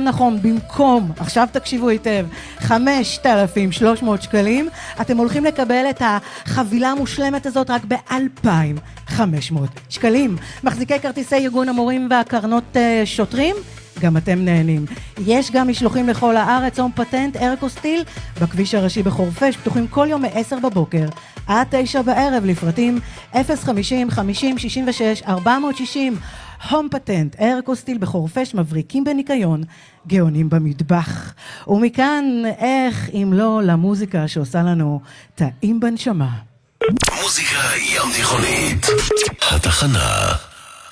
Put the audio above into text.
נכון, במקום, עכשיו תקשיבו היטב, 5,300 שקלים, אתם הולכים לקבל את החבילה המושלמת הזאת רק ב-2,500 שקלים. מחזיקי כרטיסי ארגון המורים והקרנות שוטרים, גם אתם נהנים. יש גם משלוחים לכל הארץ, הום פטנט, ארקוסטיל, בכביש הראשי בחורפש, פתוחים כל יום מ-10 בבוקר עד 9 בערב, לפרטים 050-50-66-460, הום פטנט, ארקוסטיל בחורפש, מבריקים בניקיון, גאונים במטבח. ומכאן, איך אם לא למוזיקה שעושה לנו טעים בנשמה. מוזיקה ים תיכונית, התחנה.